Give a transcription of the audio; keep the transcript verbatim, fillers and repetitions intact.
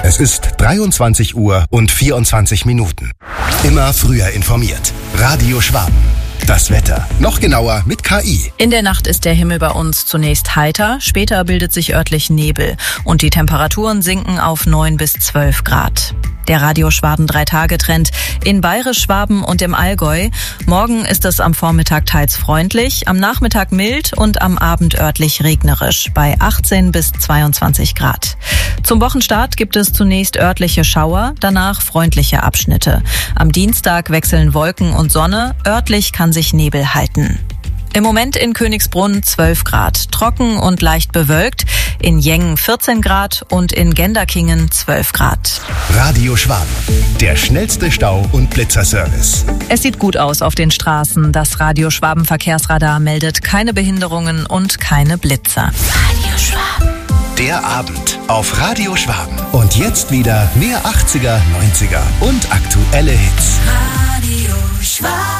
Es ist dreiundzwanzig Uhr und vierundzwanzig Minuten. Immer früher informiert. Radio Schwaben. Das Wetter. Noch genauer mit K I. In der Nacht ist der Himmel bei uns zunächst heiter, später bildet sich örtlich Nebel und die Temperaturen sinken auf neun bis zwölf Grad. Der Radio Schwaben Drei-Tage-Trend in Bayerisch, Schwaben und im Allgäu. Morgen ist es am Vormittag teils freundlich, am Nachmittag mild und am Abend örtlich regnerisch bei achtzehn bis zweiundzwanzig Grad. Zum Wochenstart gibt es zunächst örtliche Schauer, danach freundliche Abschnitte. Am Dienstag wechseln Wolken und Sonne, örtlich kann sich Nebel halten. Im Moment in Königsbrunn zwölf Grad, trocken und leicht bewölkt, in Jengen vierzehn Grad und in Genderkingen zwölf Grad. Radio Schwaben, der schnellste Stau- und Blitzerservice. Es sieht gut aus auf den Straßen. Das Radio Schwaben Verkehrsradar meldet keine Behinderungen und keine Blitzer. Radio Schwaben. Der Abend auf Radio Schwaben. Und jetzt wieder mehr achtziger, neunziger und aktuelle Hits. Radio Schwaben.